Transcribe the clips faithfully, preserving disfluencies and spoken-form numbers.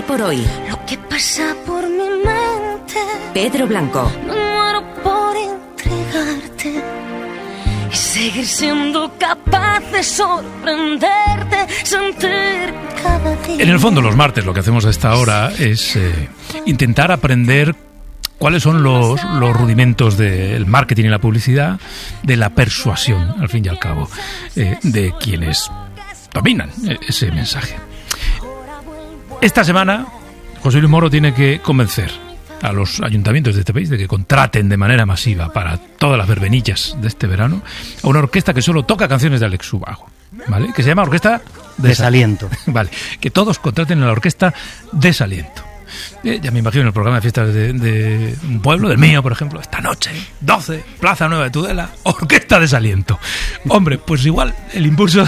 Hoy por hoy. Lo que pasa por mi mente. Pedro Blanco. Me muero por intrigarte y seguir siendo capaz de sorprenderte, sentir cada día. En el fondo, los martes lo que hacemos a esta hora es eh, intentar aprender cuáles son los, los rudimentos del marketing y la publicidad, de la persuasión, al fin y al cabo, eh, de quienes dominan ese mensaje. Esta semana, José Luis Moro tiene que convencer a los ayuntamientos de este país de que contraten de manera masiva para todas las verbenillas de este verano a una orquesta que solo toca canciones de Alex Ubago, ¿vale? Que se llama Orquesta Desaliento. Vale, que todos contraten a la Orquesta Desaliento. Eh, ya me imagino en el programa de fiestas de, de un pueblo, del mío, por ejemplo, esta noche, doce, Plaza Nueva de Tudela, Orquesta Desaliento. Hombre, pues igual el impulso,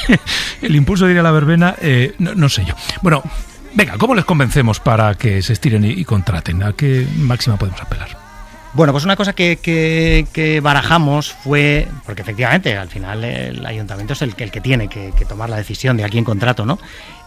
el impulso de ir a la verbena, eh, no, no sé yo. Bueno, venga, ¿cómo les convencemos para que se estiren y, y contraten? ¿A qué máxima podemos apelar? Bueno, pues una cosa que, que, que barajamos fue, porque efectivamente al final el ayuntamiento es el, el que tiene que, que tomar la decisión de a quién contrato, ¿no?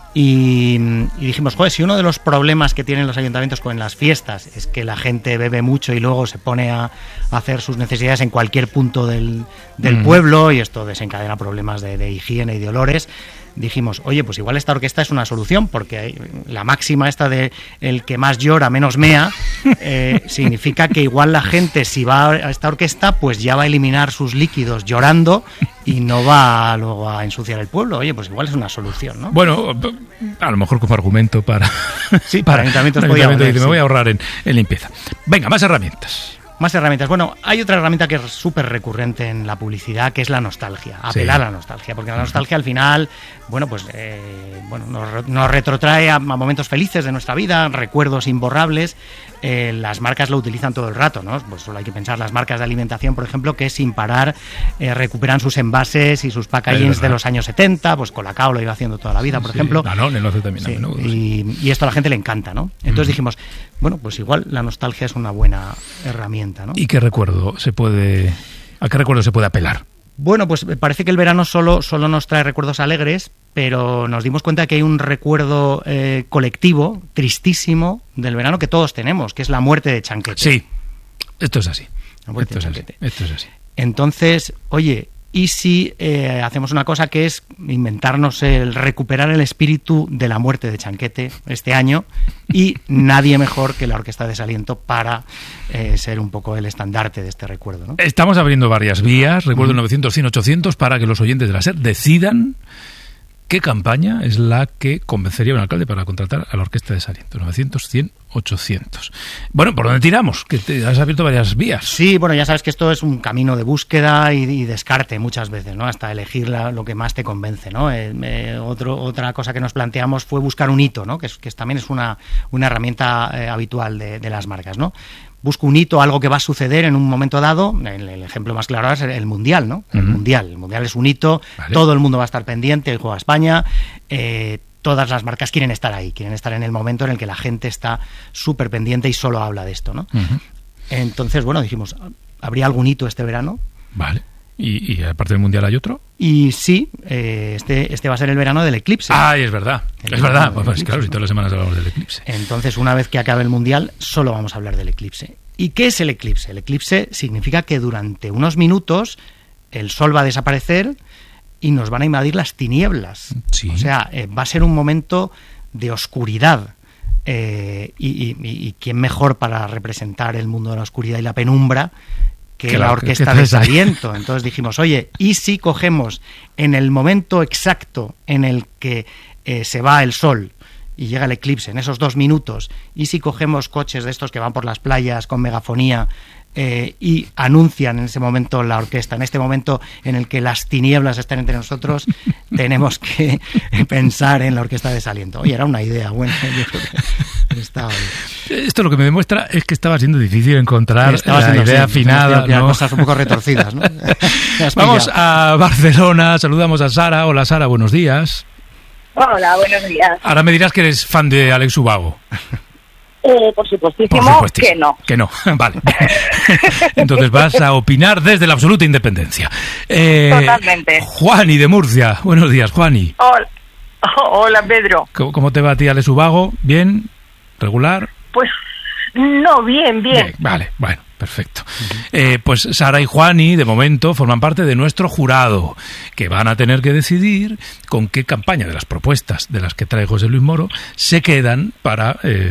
Y, y dijimos, joder, si uno de los problemas que tienen los ayuntamientos con las fiestas es que la gente bebe mucho y luego se pone a, a hacer sus necesidades en cualquier punto del, del mm. pueblo, y esto desencadena problemas de, de higiene y de olores, dijimos, oye, pues igual esta orquesta es una solución, porque hay, la máxima esta de el que más llora menos mea, eh, significa que igual la gente, si va a esta orquesta, pues ya va a eliminar sus líquidos llorando y no va luego a ensuciar el pueblo. Oye, pues igual es una solución, ¿no? Bueno, a lo mejor como argumento para... Sí, para, para ayuntamientos para podía ayuntamiento, valer, me sí. voy a ahorrar en, en limpieza. Venga, más herramientas. Más herramientas. Bueno, hay otra herramienta que es súper recurrente en la publicidad, que es la nostalgia, apelar sí. a la nostalgia, porque la nostalgia al final, bueno, pues eh, bueno, nos, nos retrotrae a, a momentos felices de nuestra vida, recuerdos imborrables. Eh, las marcas lo utilizan todo el rato, ¿no? Pues solo hay que pensar las marcas de alimentación, por ejemplo, que sin parar eh, recuperan sus envases y sus packagings de los años setenta, pues Colacao lo iba haciendo toda la vida, por sí. ejemplo. Danone lo hace también sí. a menudo. Y, y esto a la gente le encanta, ¿no? Entonces mm. dijimos, bueno, pues igual la nostalgia es una buena herramienta, ¿no? ¿Y qué recuerdo se puede, a qué recuerdo se puede apelar? Bueno, pues parece que el verano solo, solo nos trae recuerdos alegres, pero nos dimos cuenta que hay un recuerdo eh, colectivo, tristísimo, del verano que todos tenemos, que es la muerte de Chanquete. Sí, esto es así. La muerte esto, de es Chanquete. así. esto es así. Entonces, oye, ¿y si eh, hacemos una cosa que es inventarnos el recuperar el espíritu de la muerte de Chanquete este año? Y nadie mejor que la Orquesta Desaliento para eh, ser un poco el estandarte de este recuerdo, ¿no? Estamos abriendo varias vías, recuerdo el novecientos, cien, ochocientos, para que los oyentes de la SER decidan qué campaña es la que convencería a un alcalde para contratar a la Orquesta Desaliento. novecientos, cien, ochocientos. Bueno, ¿por dónde tiramos? Que te has abierto varias vías. Sí, bueno, ya sabes que esto es un camino de búsqueda y, y descarte muchas veces, ¿no? Hasta elegir la, lo que más te convence, ¿no? Eh, eh, otro, otra cosa que nos planteamos fue buscar un hito, ¿no? Que, es, que también es una, una herramienta eh, habitual de, de las marcas, ¿no? Busco un hito, algo que va a suceder en un momento dado. El, el ejemplo más claro es el Mundial, ¿no? El uh-huh. Mundial. El Mundial es un hito, vale. Todo el mundo va a estar pendiente, el juega España, eh, todas las marcas quieren estar ahí, quieren estar en el momento en el que la gente está súper pendiente y solo habla de esto, ¿no? Uh-huh. Entonces, bueno, dijimos, ¿habría algún hito este verano? Vale. ¿Y, y aparte del Mundial hay otro? Y sí, eh, este, este va a ser el verano del eclipse. Ah, es verdad, el es verdad. Pues, eclipse, claro, si todas las semanas hablamos del eclipse. Entonces, una vez que acabe el Mundial, solo vamos a hablar del eclipse. ¿Y qué es el eclipse? El eclipse significa que durante unos minutos el sol va a desaparecer y nos van a invadir las tinieblas. Sí. O sea, eh, va a ser un momento de oscuridad. Eh, y, y, y quién mejor para representar el mundo de la oscuridad y la penumbra que, que la Orquesta que Desaliento. Entonces dijimos, oye, ¿y si cogemos en el momento exacto en el que eh, se va el sol y llega el eclipse, en esos dos minutos, y si cogemos coches de estos que van por las playas con megafonía eh, y anuncian en ese momento la orquesta, en este momento en el que las tinieblas están entre nosotros, tenemos que pensar en la Orquesta Desaliento? Oye, era una idea buena, yo creo que estaba bien. Esto lo que me demuestra es que estaba siendo difícil encontrar estaba la siendo, idea sí, afinada, ¿no? Cosas un poco retorcidas, ¿no? Vamos a Barcelona, saludamos a Sara. Hola Sara, buenos días. Hola, buenos días. Ahora me dirás que eres fan de Alex Ubago. Eh, por supuestísimo, por supuestísimo que no. Que no, vale. Entonces vas a opinar desde la absoluta independencia. Eh, Totalmente. Juani de Murcia. Buenos días, Juani. Hola. Hola, Pedro. ¿Cómo, cómo te va a ti, Alex Ubago? ¿Bien? ¿Regular? Pues no, bien, bien. Bien, vale, bueno, perfecto. Uh-huh. Eh, pues Sara y Juani, de momento, forman parte de nuestro jurado, que van a tener que decidir con qué campaña de las propuestas de las que trae José Luis Moro se quedan para... Eh,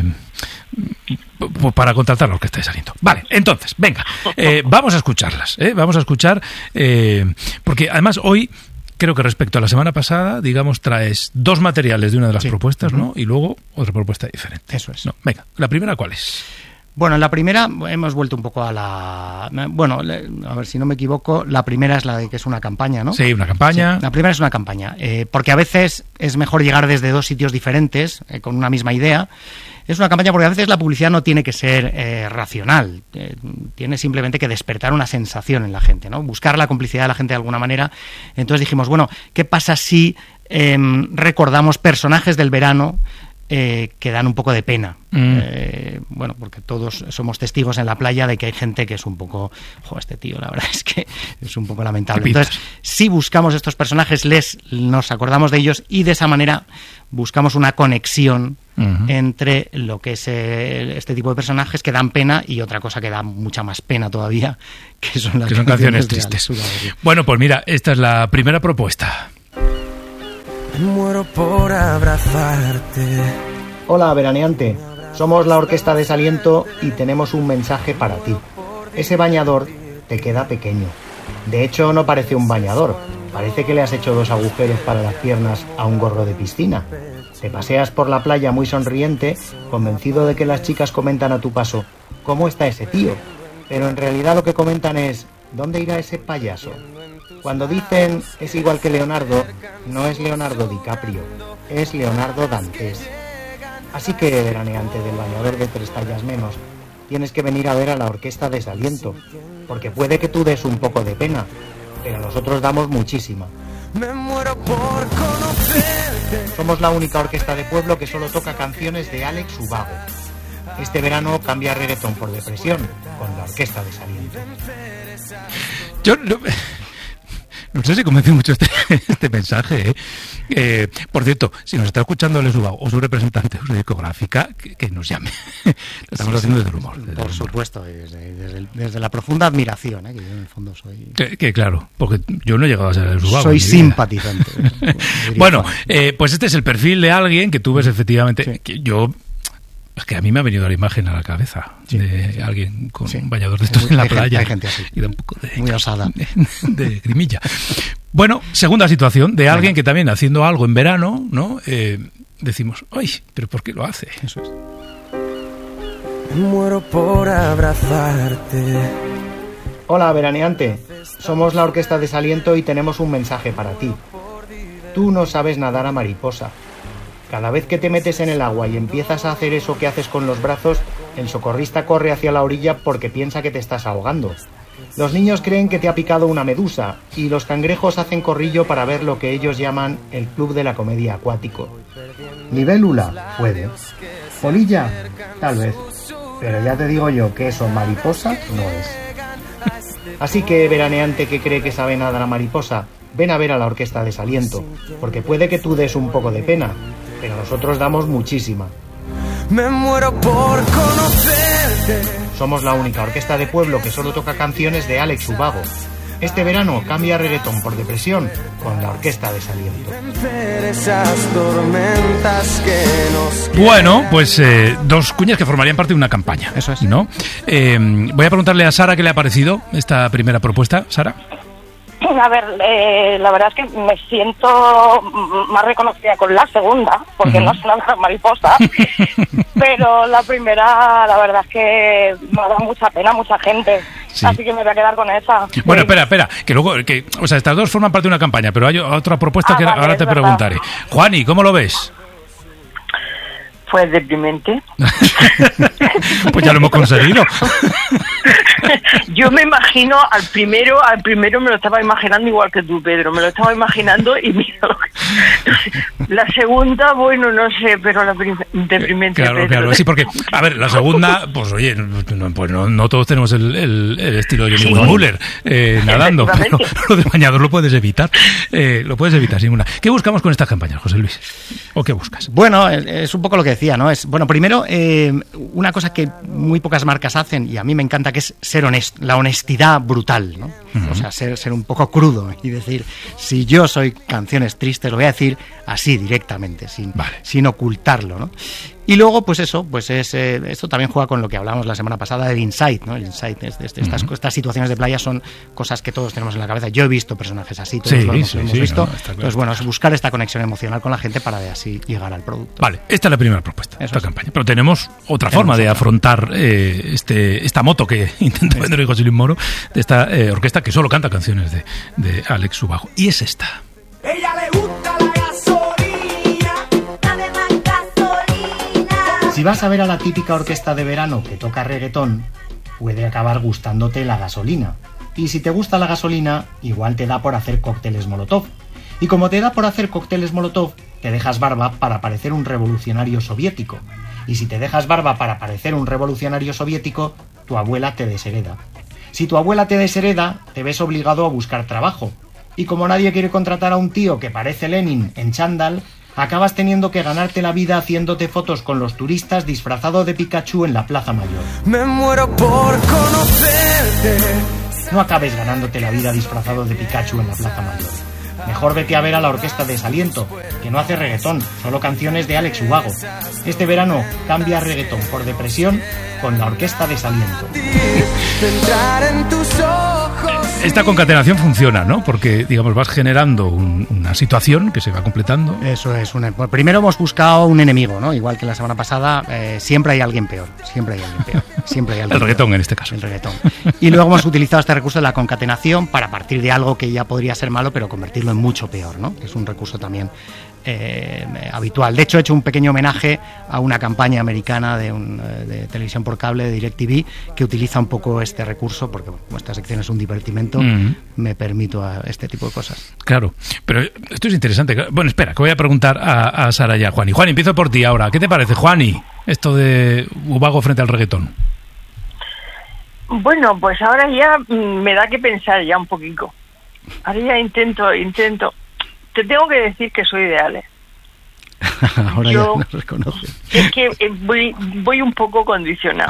para contratar la Orquesta de Saliento. Vale, entonces, venga, eh, vamos a escucharlas, ¿eh? Vamos a escuchar, eh, porque además hoy, creo que respecto a la semana pasada, digamos, traes dos materiales de una de las sí. propuestas, ¿no? Y luego otra propuesta diferente. Eso es. No, venga, ¿la primera cuál es? Bueno, en la primera hemos vuelto un poco a la... Bueno, a ver si no me equivoco, la primera es la de que es una campaña, ¿no? Sí, una campaña. Sí, la primera es una campaña, eh, porque a veces es mejor llegar desde dos sitios diferentes, eh, con una misma idea. Es una campaña porque a veces la publicidad no tiene que ser eh, racional, eh, tiene simplemente que despertar una sensación en la gente, ¿no? Buscar la complicidad de la gente de alguna manera. Entonces dijimos, bueno, ¿qué pasa si eh, recordamos personajes del verano eh, que dan un poco de pena? Mm. Eh, bueno, porque todos somos testigos en la playa de que hay gente que es un poco, jo, este tío, la verdad es que es un poco lamentable. Entonces, si buscamos estos personajes, les nos acordamos de ellos y de esa manera buscamos una conexión uh-huh. entre lo que es eh, este tipo de personajes que dan pena y otra cosa que da mucha más pena todavía, que son las que son canciones, canciones tristes. Bueno, pues mira, esta es la primera propuesta. Me muero por abrazarte. Hola, veraneante. Somos la Orquesta de Saliento y tenemos un mensaje para ti. Ese bañador te queda pequeño. De hecho, no parece un bañador. Parece que le has hecho dos agujeros para las piernas a un gorro de piscina. Te paseas por la playa muy sonriente, convencido de que las chicas comentan a tu paso, ¿cómo está ese tío? Pero en realidad lo que comentan es, ¿dónde irá ese payaso? Cuando dicen es igual que Leonardo, no es Leonardo DiCaprio, es Leonardo Dantes. Así que, veraneante del bañador de tres tallas menos, tienes que venir a ver a la Orquesta de Saliento, porque puede que tú des un poco de pena, pero nosotros damos muchísima. Me muero por conocerte. Somos la única orquesta de pueblo que solo toca canciones de Alex Ubago. Este verano cambia reggaetón por depresión con la Orquesta de Saliento. Yo no, no sé si convence mucho este, este mensaje, ¿eh? Eh, por cierto, si nos está escuchando Alex Ubago o su representante o su discográfica, que, que nos llame. Lo estamos sí, haciendo desde el humor. Desde por el humor. supuesto, desde, desde, desde la profunda admiración, ¿eh? Que yo en el fondo soy... Que, que claro, porque yo no he llegado a ser Alex Ubago. Soy simpatizante. Bueno, eh, pues este es el perfil de alguien que tú ves efectivamente... Sí. Que yo... Es que a mí me ha venido la imagen a la cabeza sí, de sí. alguien con sí. un bañador de estos hay, en la hay playa. Gente, hay gente así. Y da un poco de... Muy osada. De, de grimilla. Bueno, segunda situación, de alguien que también haciendo algo en verano, ¿no? Eh, decimos, ¡ay! ¿Pero por qué lo hace? Eso es. Me muero por abrazarte. Hola, veraneante. Somos la Orquesta de Saliento y tenemos un mensaje para ti. Tú no sabes nadar a mariposa. Cada vez que te metes en el agua y empiezas a hacer eso que haces con los brazos, el socorrista corre hacia la orilla porque piensa que te estás ahogando. Los niños creen que te ha picado una medusa y los cangrejos hacen corrillo para ver lo que ellos llaman el club de la comedia acuático. Libélula, puede. Polilla, tal vez. Pero ya te digo yo que eso mariposa no es. Así que, veraneante que cree que sabe nadar a mariposa, ven a ver a la Orquesta de Saliento, porque puede que tú des un poco de pena, pero nosotros damos muchísima. Me muero por conocerte. Somos la única orquesta de pueblo que solo toca canciones de Alex Ubago. Este verano cambia reggaetón por depresión con la Orquesta de Saliento. Bueno, pues eh, dos cuñas que formarían parte de una campaña. Eso es. ¿No? Eh, voy a preguntarle a Sara qué le ha parecido esta primera propuesta. Sara. A ver, eh, la verdad es que me siento más reconocida con la segunda, porque uh-huh. no es una mariposa, pero la primera, la verdad es que me da mucha pena a mucha gente, sí. Así que me voy a quedar con esa. Bueno, sí. espera, espera, que luego, que, o sea, estas dos forman parte de una campaña, pero hay otra propuesta ah, que vale, ahora te verdad. preguntaré. Juani, ¿cómo lo ves? Pues deprimente. Pues ya lo hemos conseguido. Yo me imagino al primero, al primero me lo estaba imaginando igual que tú, Pedro, me lo estaba imaginando y mira lo que... La segunda, bueno, no sé, pero la prim... deprimente. Claro, Pedro. claro, sí, porque, a ver, la segunda, pues oye, no, pues no, no todos tenemos el, el, el estilo de Johnny Sí. Muller eh, nadando, pero lo de bañador lo puedes evitar, eh, lo puedes evitar sin ninguna. ¿Qué buscamos con estas campañas, José Luis? ¿O qué buscas? Bueno, es un poco lo que decía, ¿no? Es, bueno, primero, eh, una cosa que muy pocas marcas hacen, y a mí me encanta, que es ser honesto, la honestidad brutal, ¿no? Uh-huh. O sea, ser, ser un poco crudo y decir, si yo soy canciones tristes, lo voy a decir así directamente, sin, vale. sin ocultarlo, ¿no? Y luego, pues eso, pues es eh, esto también juega con lo que hablábamos la semana pasada del insight, ¿no? El insight es de, de estas, uh-huh. estas situaciones de playa son cosas que todos tenemos en la cabeza. Yo he visto personajes así, todos sí, lo hemos, sí, lo hemos sí, visto. No, claro. Entonces, bueno, es buscar esta conexión emocional con la gente para de así llegar al producto. Vale, esta es la primera propuesta, eso esta es. campaña. Pero tenemos otra tenemos forma de otra. afrontar eh, este esta moto que intenta vender hoy José Luis Moro, de esta eh, orquesta que solo canta canciones de, de Alex Ubago. Y es esta. Ella le gusta la gasolina. Si vas a ver a la típica orquesta de verano que toca reggaetón, puede acabar gustándote la gasolina. Y si te gusta la gasolina, igual te da por hacer cócteles Molotov. Y como te da por hacer cócteles Molotov, te dejas barba para parecer un revolucionario soviético. Y si te dejas barba para parecer un revolucionario soviético, tu abuela te deshereda. Si tu abuela te deshereda, te ves obligado a buscar trabajo. Y como nadie quiere contratar a un tío que parece Lenin en chándal, acabas teniendo que ganarte la vida haciéndote fotos con los turistas disfrazado de Pikachu en la Plaza Mayor. Me muero por conocerte. No acabes ganándote la vida disfrazado de Pikachu en la Plaza Mayor. Mejor vete a ver a la Orquesta Desaliento, que no hace reggaetón, solo canciones de Alex Ubago. Este verano cambia reggaetón por depresión con la Orquesta Desaliento. Esta concatenación funciona, ¿no? Porque, digamos, vas generando un, una situación que se va completando. Eso es. Un, primero hemos buscado un enemigo, ¿no? Igual que la semana pasada, eh, siempre hay alguien peor. Siempre hay alguien peor. Siempre hay alguien El reggaetón, peor. en este caso. El reggaetón. Y luego hemos utilizado este recurso de la concatenación para partir de algo que ya podría ser malo, pero convertirlo en mucho peor, ¿no? Que es un recurso también eh, habitual. De hecho, he hecho un pequeño homenaje a una campaña americana de, un, de televisión por cable, de DirecTV, que utiliza un poco este recurso, porque como esta sección es un divertimento, mm. me permito a este tipo de cosas. Claro, pero esto es interesante. Bueno, espera, que voy a preguntar a, a Sara y a Juani. Juani, empiezo por ti ahora. ¿Qué te parece, Juani, esto de Ubago frente al reggaetón? Bueno, pues ahora ya me da que pensar ya un poquito. Ahora ya intento, intento. Te tengo que decir que soy de Ale. Ahora Yo, ya nos reconoce. Es que voy, voy un poco condicionado.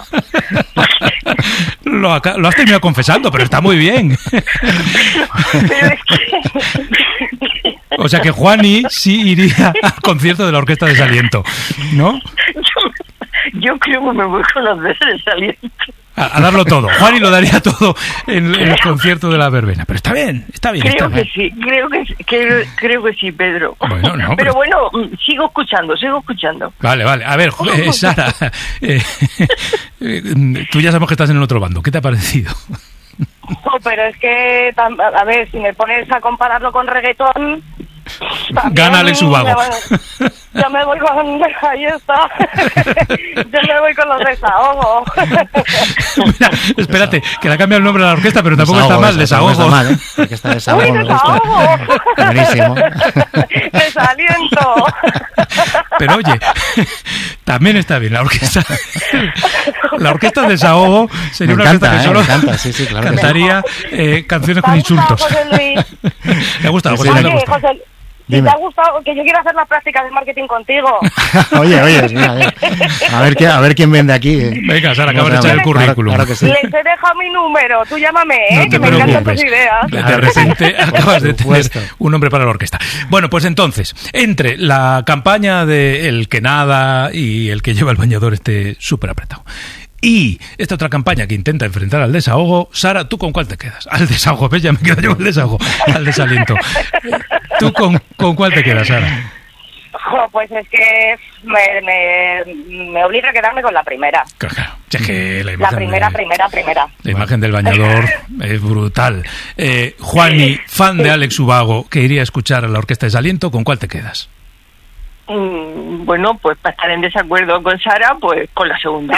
lo, acá, lo has terminado confesando, pero está muy bien. Pero es que... O sea que Juani sí iría al concierto de la Orquesta Desaliento, ¿no? Yo, yo creo que me voy con los de Desaliento. A, a darlo todo. Juani lo daría todo en, en el concierto de la verbena. Pero está bien, está bien. Creo está que bien. sí, creo que, creo, creo que sí, Pedro. Bueno, no, pero... pero bueno, sigo escuchando, sigo escuchando. Vale, vale. A ver, eh, Sara, eh, eh, tú ya sabemos que estás en el otro bando. ¿Qué te ha parecido? No, pero es que, a ver, si me pones a compararlo con reggaetón... Gana Alex Ubago. Ya me voy con... Ahí está. Yo me voy con los desahogos. Mira, espérate, que le ha cambiado el nombre a la orquesta, pero tampoco Desahogo, está mal, desahogo. No está mal, ¿eh? Porque está desahogo. ¡Uy, desahogo! Buenísimo. Desaliento. Pero oye, también está bien la orquesta. La orquesta de desahogo sería Me una encanta, orquesta que eh, solo me encanta, sí, sí, claro. cantaría eh, canciones con insultos. José Luis? ¿Le ha gustado? Sí, José, sí. ¿le ha Oye, gustado? José, si Dime. te ha gustado, que yo quiero hacer las prácticas de marketing contigo. Oye, oye, sí, a ver, a ver, qué, a ver quién vende aquí. eh. Venga, Sara, Vamos acabas de a echar ver. el currículum. Claro, claro que sí. Les he dejado mi número, tú llámame, ¿eh? No que te me encantan preocupes. tus ideas. De Claro. repente acabas de tener supuesto. un nombre para la orquesta. Bueno, pues entonces, entre la campaña de el que nada y el que lleva el bañador esté súper apretado, y esta otra campaña que intenta enfrentar al desahogo, Sara, ¿tú con cuál te quedas? Al desahogo, ¿ves? Ya me quedo yo con el desahogo, al desaliento. ¿Tú con, con cuál te quedas, Sara? Jo, pues es que me, me, me obliga a quedarme con la primera. Claro, claro. Es que la La imagen, primera, de- primera, primera. la imagen del bañador es brutal. Eh, Juani, fan de Alex Ubago, que iría a escuchar a la orquesta Desaliento, ¿con cuál te quedas? Mm, bueno, pues para estar en desacuerdo con Sara, pues con la segunda.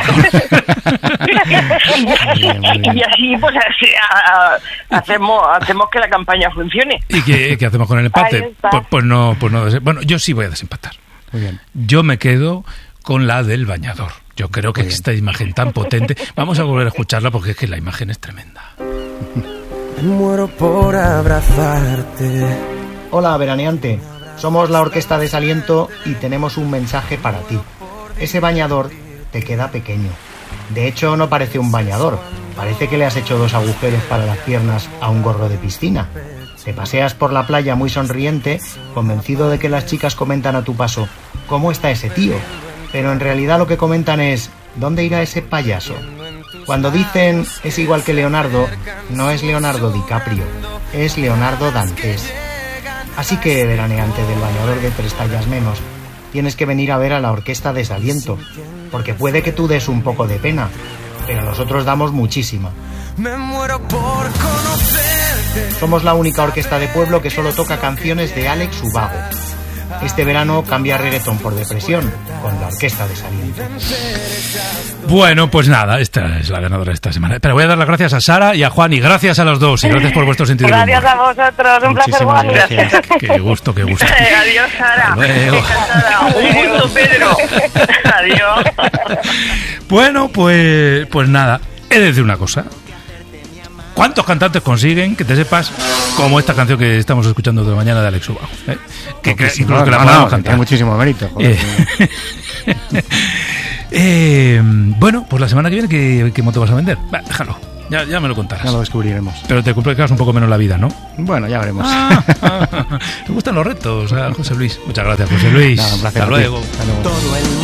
Muy bien, muy bien. Y así, pues así, a- a- hacemos hacemos que la campaña funcione. ¿Y qué, qué hacemos con el Ahí empate? está. Pues, pues no, pues no. des- Bueno, yo sí voy a desempatar. Muy bien. Yo me quedo con la del bañador. Yo creo que Muy bien. esta imagen tan potente. Vamos a volver a escucharla porque es que la imagen es tremenda. Me muero por abrazarte. Hola, veraneante. Somos la Orquesta Desaliento y tenemos un mensaje para ti. Ese bañador te queda pequeño. De hecho, no parece un bañador. Parece que le has hecho dos agujeros para las piernas a un gorro de piscina. Te paseas por la playa muy sonriente, convencido de que las chicas comentan a tu paso: ¿cómo está ese tío? Pero en realidad lo que comentan es: ¿dónde irá ese payaso? Cuando dicen es igual que Leonardo, no es Leonardo DiCaprio, es Leonardo Dantes. Así que, veraneante del bañador de tres tallas menos, tienes que venir a ver a la Orquesta Desaliento, porque puede que tú des un poco de pena, pero nosotros damos muchísima. Me muero por conocerte. Somos la única orquesta de pueblo que solo toca canciones de Alex Ubago. Este verano cambia reggaetón por depresión con la Orquesta Desaliento. Bueno, pues nada, esta es la ganadora de esta semana. Pero voy a dar las gracias a Sara y a Juan, y gracias a los dos, y gracias por vuestro sentido del Gracias humor. a vosotros, un placer, Muchísimas Juan. gracias. Qué gusto, qué gusto. Adiós, Sara. Hasta luego. Encantada. Un gusto, Pedro. Adiós. Bueno, pues, pues nada, he de decir una cosa. ¿Cuántos cantantes consiguen que te sepas como esta canción que estamos escuchando de mañana de Alex Ubago? ¿eh? Que, que Poquísimo, incluso que la no, podamos no, cantar. tiene muchísimo mérito. Joder. Eh, eh, bueno, pues la semana que viene, ¿qué, qué moto vas a vender? Va, déjalo, ya, ya me lo contarás. Ya lo descubriremos. Pero te complicas un poco menos la vida, ¿no? Bueno, ya veremos. Ah, ah, ¿te gustan los retos, ah, José Luis? Muchas gracias, José Luis. Nada, un placer Hasta a ti. luego. Hasta luego. Todo el mundo